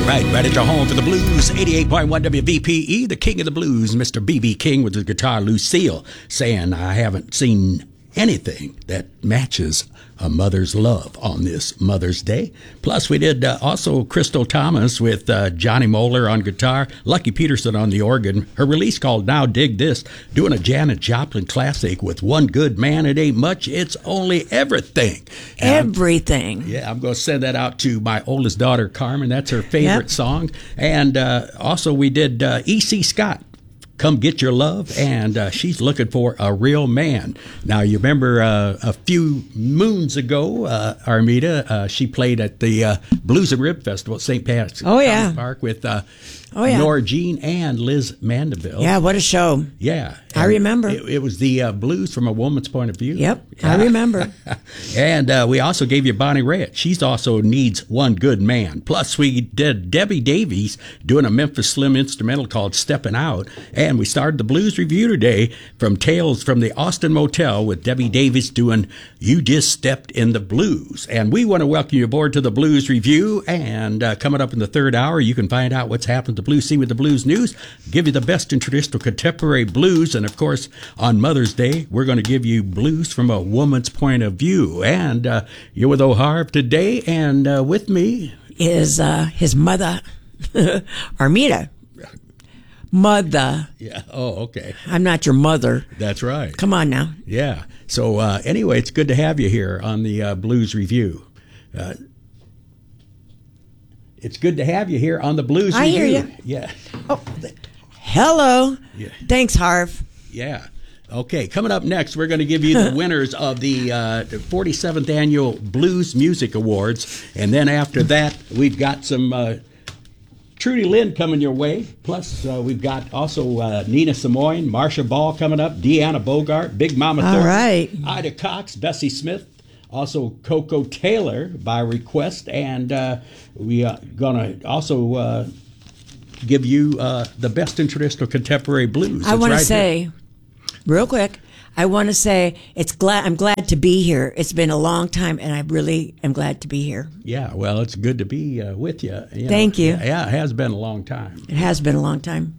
Right at your home for the blues, 88.1 WVPE, the king of the blues, Mr. B.B. King with his guitar, Lucille, saying, I haven't seen anything that matches a mother's love on this Mother's Day. Plus, we did also Crystal Thomas with Johnny Moeller on guitar, Lucky Peterson on the organ. Her release called Now Dig This, doing a Janet Joplin classic with One Good Man. It ain't much, it's only everything. Everything. I'm going to send that out to my oldest daughter, Carmen. That's her favorite song. And also we did E.C. Scott. Come Get Your Love, and she's looking for a real man. Now, you remember a few moons ago, Armida, she played at the Blues and Rib Festival at St. Pat's Park with Nora Jean and Liz Mandeville. Yeah, what a show. Yeah. I remember. It was the blues from a woman's point of view. Yep, I remember. And we also gave you Bonnie Raitt. She's also needs one good man. Plus, we did Debbie Davies doing a Memphis Slim instrumental called Steppin' Out. And we started the Blues Review today from Tales from the Austin Motel with Debbie Davies doing You Just Stepped in the Blues. And we want to welcome you aboard to the Blues Review. And coming up in the third hour, you can find out what's happened to Blues Scene with the Blues News, give you the best in traditional contemporary blues. And, of course, on Mother's Day, we're going to give you blues from a woman's point of view. And you're with O'Harv today. And with me is his mother, Armida. Mother. Yeah. Oh, okay. I'm not your mother. That's right. Come on now. Yeah. So anyway, it's good to have you here on the Blues Review. It's good to have you here on the Blues Review. I hear you. Yeah. Oh, hello. Yeah. Thanks, Harv. Yeah. Okay, coming up next, we're going to give you the winners of the 47th Annual Blues Music Awards. And then after that, we've got some Trudy Lynn coming your way. Plus, we've got also Nina Simoin, Marsha Ball coming up, Deanna Bogart, Big Mama Thornton, right. Ida Cox, Bessie Smith, also Coco Taylor by request. And we are going to also give you the best in traditional contemporary blues. I want to say, real quick, I want to say I'm glad to be here. It's been a long time, and I really am glad to be here. Yeah, well, it's good to be with you. Thank you. Yeah, it has been a long time. It has been a long time.